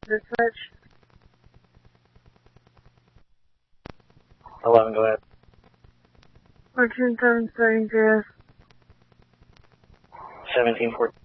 Dispatch. 11, go ahead. 14-7 starting 3S. 17-14.